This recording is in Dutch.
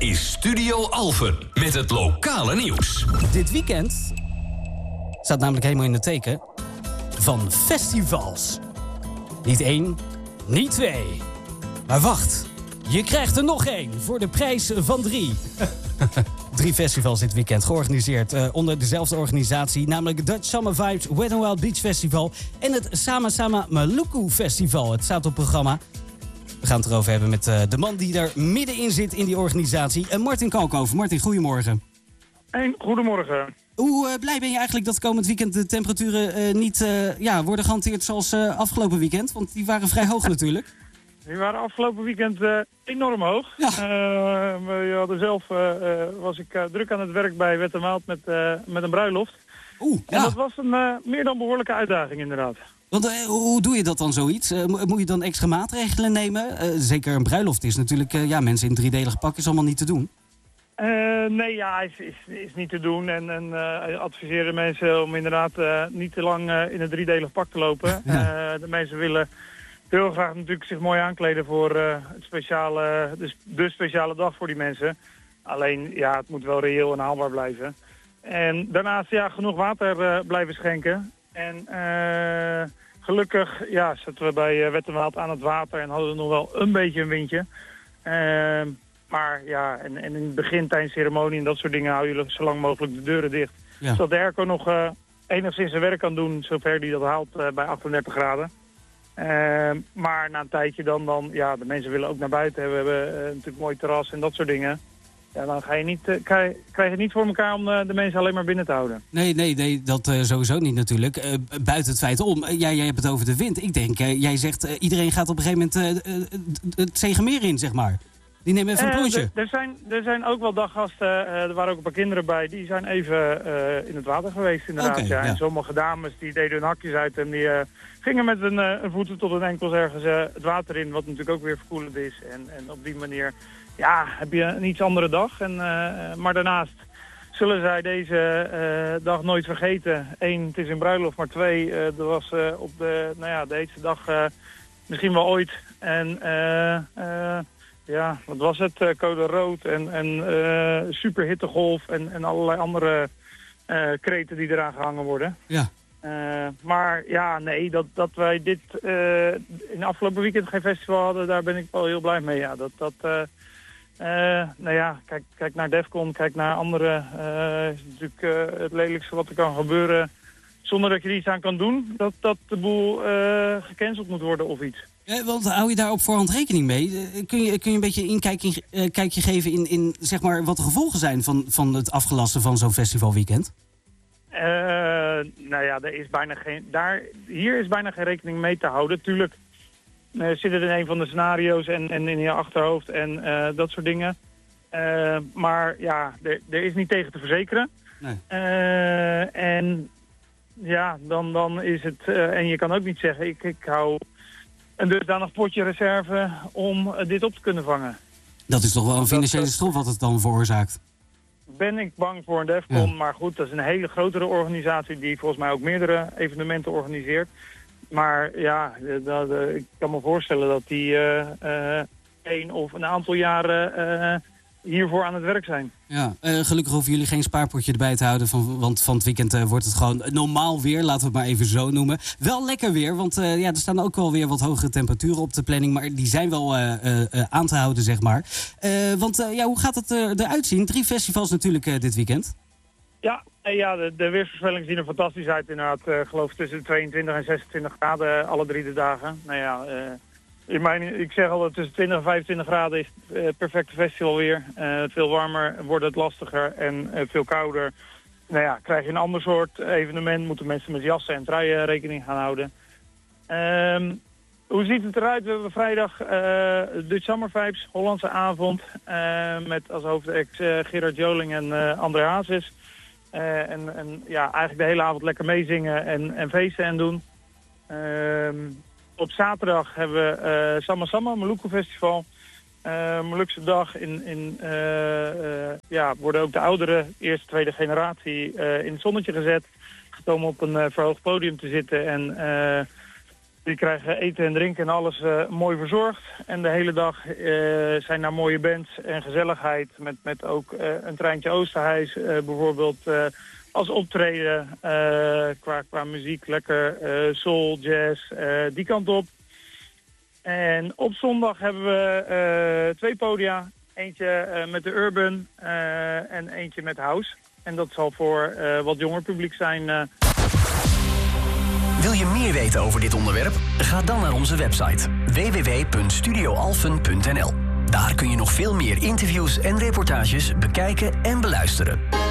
is Studio Alphen met het lokale nieuws. Dit weekend staat namelijk helemaal in het teken van festivals. Niet 1, niet 2. Maar wacht, je krijgt er nog 1 voor de prijs van 3. 3 festivals dit weekend, georganiseerd onder dezelfde organisatie. Namelijk Dutch Summer Vibes, Wet n Wild Beach Festival en het Sama Sama Maluku Festival. Het staat op programma. We gaan het erover hebben met de man die daar middenin zit in die organisatie. Martin Kalkoven. Martin, goedemorgen. Goedemorgen. Hoe blij ben je eigenlijk dat komend weekend de temperaturen niet worden gehanteerd zoals afgelopen weekend? Want die waren vrij hoog natuurlijk. Die waren afgelopen weekend enorm hoog. Ja. We hadden zelf, was ik druk aan het werk bij Wet n Wild met een bruiloft. En dat was een meer dan behoorlijke uitdaging inderdaad. Want hoe doe je dat dan zoiets? Moet je dan extra maatregelen nemen? Zeker een bruiloft is natuurlijk, mensen in 3-delig pak is allemaal niet te doen. Nee, ja, is niet te doen. En adviseren mensen om inderdaad niet te lang in een 3-delig pak te lopen. Ja. De mensen willen heel graag natuurlijk zich mooi aankleden voor het speciale, de speciale dag voor die mensen. Alleen, ja, het moet wel reëel en haalbaar blijven. En daarnaast, ja, genoeg water blijven schenken. En gelukkig, ja, zaten we bij Wet n Wild aan het water en hadden we nog wel een beetje een windje. Maar ja, en in het begin tijdens ceremonie en dat soort dingen hou je zo lang mogelijk de deuren dicht. Ja. Zodat de airco nog enigszins zijn werk kan doen, zover die dat haalt bij 38 graden. Maar na een tijdje dan, ja, de mensen willen ook naar buiten. We hebben natuurlijk een mooi terras en dat soort dingen. Ja, dan ga je niet, krijg je het niet voor elkaar om de mensen alleen maar binnen te houden. Nee, dat sowieso niet natuurlijk. Buiten het feit om, jij hebt het over de wind. Ik denk, jij zegt, iedereen gaat op een gegeven moment het Zeemermeer in, zeg maar. Die nemen even een plonsje. Er zijn ook wel daggasten, er waren ook een paar kinderen bij, die zijn even in het water geweest inderdaad. Okay, ja. En sommige dames die deden hun hakjes uit en die gingen met hun voeten tot hun enkels ergens het water in, wat natuurlijk ook weer verkoelend is. En op die manier, ja, heb je een iets andere dag. Maar daarnaast zullen zij deze dag nooit vergeten. 1, het is een bruiloft, maar 2, er was op de heetste dag misschien wel ooit. En ja, wat was het? Code rood en superhittegolf en allerlei andere kreten die eraan gehangen worden. Ja. Maar ja, nee, dat wij dit in de afgelopen weekend geen festival hadden, daar ben ik wel heel blij mee. Ja, nou ja, kijk naar Defcon, kijk naar andere. Is natuurlijk het lelijkste wat er kan gebeuren zonder dat je er iets aan kan doen, dat de boel gecanceld moet worden of iets. Want hou je daar op voorhand rekening mee? Kun je een beetje een kijkje geven in zeg maar, wat de gevolgen zijn van het afgelasten van zo'n festivalweekend? Nou ja, hier is bijna geen rekening mee te houden. Tuurlijk zit het in een van de scenario's en in je achterhoofd en dat soort dingen. Maar ja, er is niet tegen te verzekeren. Nee. En ja, dan is het... en je kan ook niet zeggen, ik hou een dusdanig potje reserve om dit op te kunnen vangen. Dat is toch wel een financiële strop wat het dan veroorzaakt? Ben ik bang voor een Defcon, ja. Maar goed, dat is een hele grotere organisatie die volgens mij ook meerdere evenementen organiseert. Maar ja, ik kan me voorstellen dat die 1 of een aantal jaren hiervoor aan het werk zijn. Ja, gelukkig hoeven jullie geen spaarpotje erbij te houden, want van het weekend wordt het gewoon normaal weer, laten we het maar even zo noemen. Wel lekker weer, want er staan ook wel weer wat hogere temperaturen op de planning, maar die zijn wel aan te houden, zeg maar. Hoe gaat het eruit zien? 3 festivals natuurlijk dit weekend. Ja, de weersvoorspellingen zien er fantastisch uit inderdaad. Ik geloof tussen de 22 en 26 graden alle 3 de dagen. Nou ja, ik zeg al dat tussen 20 en 25 graden is het perfecte festivalweer. Veel warmer wordt het lastiger en veel kouder. Nou ja, krijg je een ander soort evenement, moeten mensen met jassen en truien rekening gaan houden. Hoe ziet het eruit? We hebben vrijdag Dutch Summer Vibes, Hollandse avond, met als hoofdact Gerard Joling en André Hazes. En ja, eigenlijk de hele avond lekker meezingen en feesten en doen. Op zaterdag hebben we Sama Sama, Maluku Festival. Molukse dag. Worden ook de oudere eerste, tweede generatie in het zonnetje gezet. Gekomen op een verhoogd podium te zitten. En Die krijgen eten en drinken en alles mooi verzorgd. En de hele dag zijn daar mooie bands en gezelligheid. Met ook een treintje Oosterhuis bijvoorbeeld als optreden qua muziek. Lekker soul, jazz, die kant op. En op zondag hebben we 2 podia. Eentje met de Urban en eentje met House. En dat zal voor wat jonger publiek zijn. Wil je meer weten over dit onderwerp? Ga dan naar onze website www.studioalphen.nl. Daar kun je nog veel meer interviews en reportages bekijken en beluisteren.